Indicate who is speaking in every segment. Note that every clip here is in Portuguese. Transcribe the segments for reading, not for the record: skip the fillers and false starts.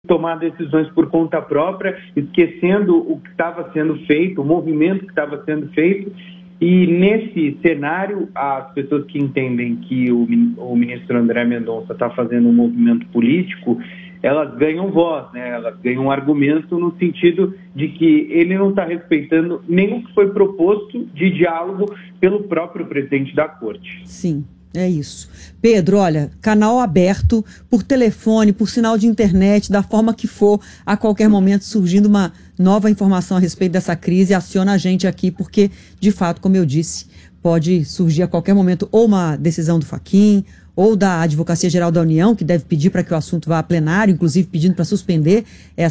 Speaker 1: tomar decisões por conta própria, esquecendo o que estava sendo feito, o movimento que estava sendo feito. E nesse cenário, as pessoas que entendem que o ministro André Mendonça está fazendo um movimento político, elas ganham voz, né? Elas ganham argumento no sentido de que ele não está respeitando nem o que foi proposto de diálogo pelo próprio presidente da Corte.
Speaker 2: Sim. É isso. Pedro, olha, canal aberto, por telefone, por sinal de internet, da forma que for, a qualquer momento surgindo uma nova informação a respeito dessa crise, aciona a gente aqui, porque, de fato, como eu disse, pode surgir a qualquer momento ou uma decisão do Fachin, ou da Advocacia Geral da União, que deve pedir para que o assunto vá a plenário, inclusive pedindo para suspender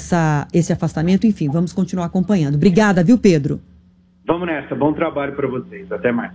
Speaker 2: esse afastamento. Enfim, vamos continuar acompanhando. Obrigada, viu, Pedro?
Speaker 1: Vamos nessa. Bom trabalho para vocês. Até mais.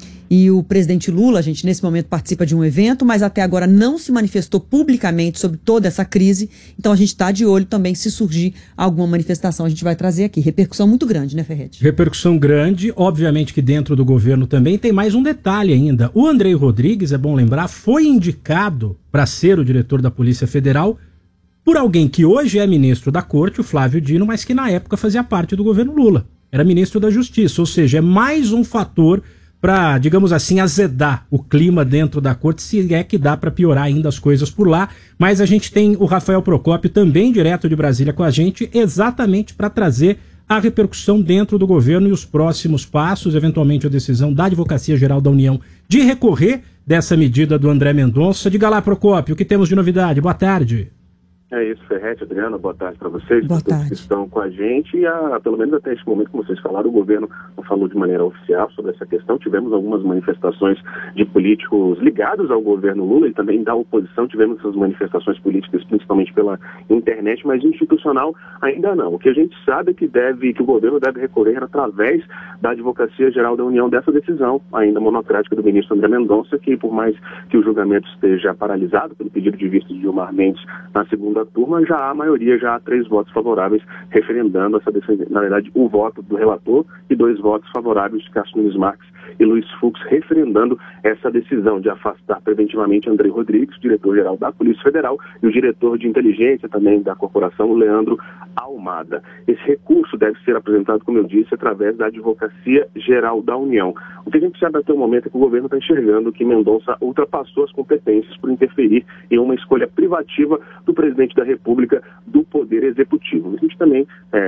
Speaker 2: E o presidente Lula, a gente nesse momento participa de um evento, mas até agora não se manifestou publicamente sobre toda essa crise. Então a gente está de olho também, se surgir alguma manifestação, a gente vai trazer aqui. Repercussão muito grande, né, Ferretti?
Speaker 3: Repercussão grande, obviamente que dentro do governo também tem mais um detalhe ainda. O Andrei Rodrigues, é bom lembrar, foi indicado para ser o diretor da Polícia Federal por alguém que hoje é ministro da Corte, o Flávio Dino, mas que na época fazia parte do governo Lula. Era ministro da Justiça, ou seja, é mais um fator para, digamos assim, azedar o clima dentro da Corte, se é que dá para piorar ainda as coisas por lá. Mas a gente tem o Rafael Procópio também direto de Brasília com a gente, exatamente para trazer a repercussão dentro do governo e os próximos passos, eventualmente a decisão da Advocacia Geral da União de recorrer dessa medida do André Mendonça. Diga lá, Procópio, o que temos de novidade? Boa tarde.
Speaker 4: É isso, Ferretti, Adriana, boa tarde para vocês,
Speaker 2: boa
Speaker 4: para
Speaker 2: tarde.
Speaker 4: todos que estão com a gente. E pelo menos até este momento, como vocês falaram, o governo não falou de maneira oficial sobre essa questão. Tivemos algumas manifestações de políticos ligados ao governo Lula e também da oposição. Tivemos essas manifestações políticas, principalmente pela internet, mas institucional ainda não. O que a gente sabe é que o governo deve recorrer através da Advocacia Geral da União dessa decisão, ainda monocrática do ministro André Mendonça, que por mais que o julgamento esteja paralisado pelo pedido de vista de Gilmar Mendes na segunda turma, já há maioria, já há 3 votos favoráveis referendando essa decisão. Na verdade, o voto do relator e 2 votos favoráveis de Cássio Nunes Marques e Luiz Fux referendando essa decisão de afastar preventivamente Andrei Rodrigues, diretor-geral da Polícia Federal, e o diretor de inteligência também da corporação, Leandro Almada. Esse recurso deve ser apresentado, como eu disse, através da Advocacia Geral da União. O que a gente sabe até o momento é que o governo está enxergando que Mendonça ultrapassou as competências por interferir em uma escolha privativa do presidente da República do Poder Executivo. A gente também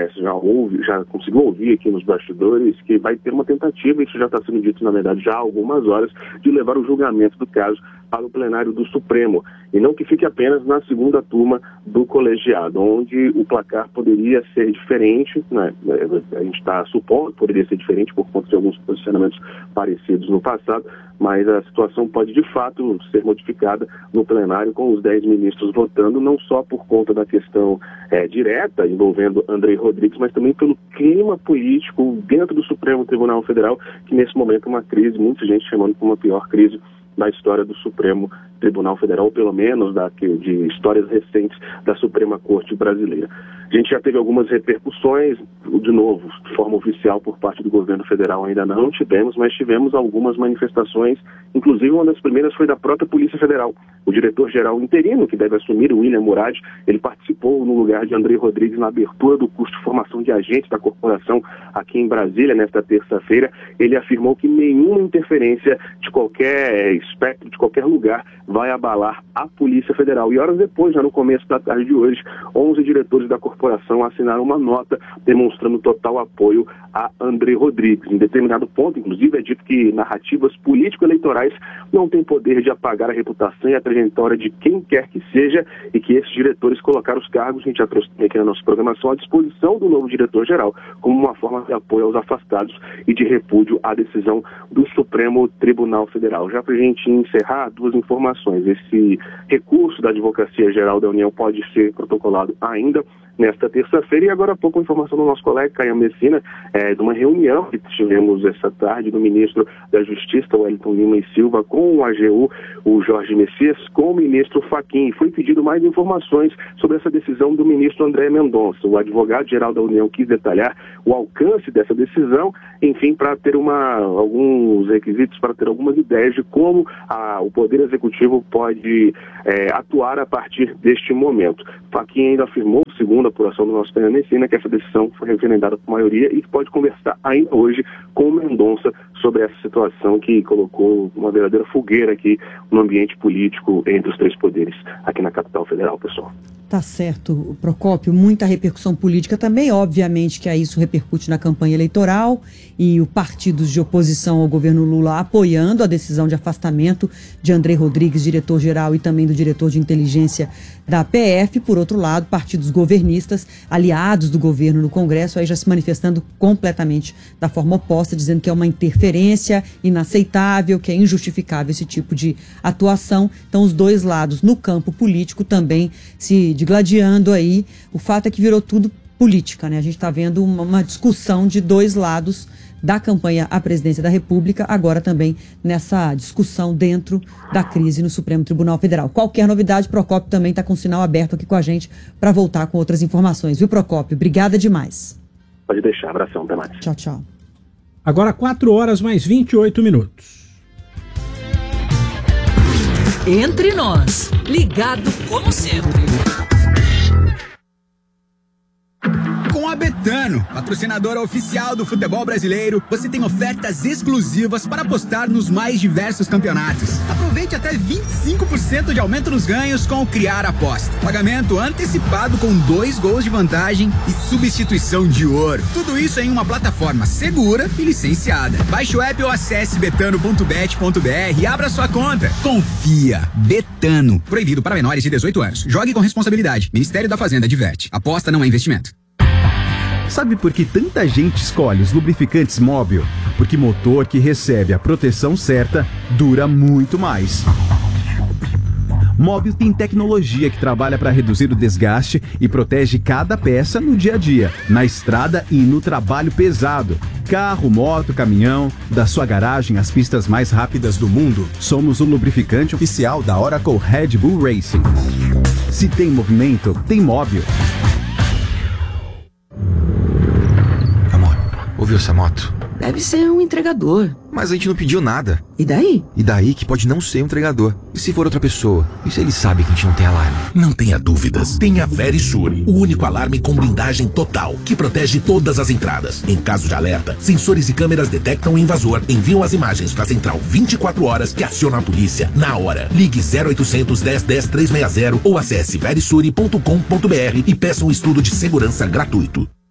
Speaker 4: já conseguiu ouvir aqui nos bastidores que vai ter uma tentativa, isso já está sendo dito, na verdade, já há algumas horas, de levar o julgamento do caso para o plenário do Supremo, e não que fique apenas na segunda turma do colegiado, onde o placar poderia ser diferente, né? A gente está supondo que poderia ser diferente por conta de alguns posicionamentos parecidos no passado, mas a situação pode de fato ser modificada no plenário com os 10 ministros votando, não só por conta da questão direta envolvendo Andrei Rodrigues, mas também pelo clima político dentro do Supremo Tribunal Federal, que nesse momento é uma crise, muita gente chamando como a pior crise da história do Supremo Tribunal Federal, ou pelo menos de histórias recentes da Suprema Corte Brasileira. A gente já teve algumas repercussões, de novo, de forma oficial por parte do governo federal ainda não tivemos, mas tivemos algumas manifestações, inclusive uma das primeiras foi da própria Polícia Federal. O diretor-geral interino, que deve assumir, o William Murad, ele participou no lugar de Andrei Rodrigues na abertura do curso de formação de agentes da corporação aqui em Brasília, nesta terça-feira. Ele afirmou que nenhuma interferência de qualquer espectro, de qualquer lugar, vai abalar a Polícia Federal. E horas depois, já no começo da tarde de hoje, 11 diretores da corporação assinaram uma nota demonstrando total apoio a Andrei Rodrigues. Em determinado ponto, inclusive, é dito que narrativas político-eleitorais não têm poder de apagar a reputação e a trajetória de quem quer que seja, e que esses diretores colocaram os cargos, a gente já trouxe aqui na nossa programação, à disposição do novo diretor-geral, como uma forma de apoio aos afastados e de repúdio à decisão do Supremo Tribunal Federal. Já para a gente encerrar, 2 informações. Esse recurso da Advocacia Geral da União pode ser protocolado ainda nesta terça-feira. E agora há pouco, a informação do nosso colega Caio Messina, de uma reunião que tivemos essa tarde do ministro da Justiça, Wellington Lima e Silva, com o AGU, o Jorge Messias, com o ministro Fachin. Foi pedido mais informações sobre essa decisão do ministro André Mendonça. O advogado-geral da União quis detalhar o alcance dessa decisão, enfim, para ter alguns requisitos, para ter algumas ideias de como o Poder Executivo pode atuar a partir deste momento. Fachin ainda afirmou, segundo a apuração do nosso Caio Messina, que essa decisão foi referendada por maioria e que pode conversar ainda hoje com o Mendonça sobre essa situação que colocou uma verdadeira fogueira aqui no ambiente político entre os três poderes aqui na capital federal, pessoal.
Speaker 2: Tá certo, Procópio, muita repercussão política também, obviamente que isso repercute na campanha eleitoral e os partidos de oposição ao governo Lula apoiando a decisão de afastamento de André Rodrigues, diretor-geral, e também do diretor de inteligência da PF. Por outro lado, partidos governistas, aliados do governo no Congresso, aí já se manifestando completamente da forma oposta, dizendo que é uma interferência inaceitável, que é injustificável esse tipo de atuação. Então, os dois lados no campo político também se digladiando aí. O fato é que virou tudo política, né? A gente está vendo uma discussão de dois lados da campanha à presidência da República, agora também nessa discussão dentro da crise no Supremo Tribunal Federal. Qualquer novidade, Procópio também está com o sinal aberto aqui com a gente para voltar com outras informações. Viu, Procópio? Obrigada demais.
Speaker 4: Pode deixar. Abração. Até mais.
Speaker 2: Tchau, tchau.
Speaker 3: Agora 4h mais 28.
Speaker 5: Entre nós, ligado como sempre.
Speaker 6: Com a Betano, patrocinadora oficial do futebol brasileiro, você tem ofertas exclusivas para apostar nos mais diversos campeonatos. Aproveite até 25% de aumento nos ganhos com o Criar Aposta. Pagamento antecipado com 2 gols de vantagem e substituição de ouro. Tudo isso em uma plataforma segura e licenciada. Baixe o app ou acesse betano.bet.br e abra sua conta. Confia. Betano. Proibido para menores de 18 anos. Jogue com responsabilidade. Ministério da Fazenda adverte. Aposta não é investimento.
Speaker 7: Sabe por que tanta gente escolhe os lubrificantes Móbil? Porque motor que recebe a proteção certa dura muito mais. Móbil tem tecnologia que trabalha para reduzir o desgaste e protege cada peça no dia a dia, na estrada e no trabalho pesado. Carro, moto, caminhão, da sua garagem às pistas mais rápidas do mundo, somos o lubrificante oficial da Oracle Red Bull Racing. Se tem movimento, tem Móbil.
Speaker 8: Ouviu essa moto?
Speaker 9: Deve ser um entregador.
Speaker 8: Mas a gente não pediu nada.
Speaker 9: E daí?
Speaker 8: E daí que pode não ser um entregador. E se for outra pessoa? E se ele sabe que a gente não tem alarme?
Speaker 10: Não tenha dúvidas. Tem a Verisur, o único alarme com blindagem total, que protege todas as entradas. Em caso de alerta, sensores e câmeras detectam o invasor, enviam as imagens para a central 24 horas que aciona a polícia na hora. Ligue 0800 10 10 360 ou acesse verisure.com.br e peça um estudo de segurança gratuito.